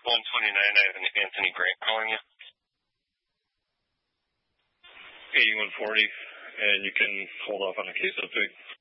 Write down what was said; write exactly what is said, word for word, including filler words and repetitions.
one twenty-nine, I have an Anthony Grant calling you. eighty-one forty, and you can hold off on a case of pig.